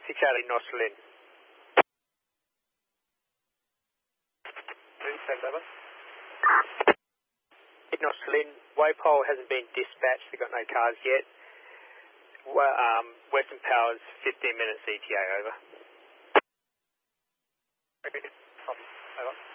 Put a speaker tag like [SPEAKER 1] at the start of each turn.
[SPEAKER 1] 680 Noslin.
[SPEAKER 2] Over.
[SPEAKER 1] Noslin, Waypole hasn't been dispatched, they've got no cars yet. Western Power's 15 minutes ETA, over.
[SPEAKER 2] Okay, over.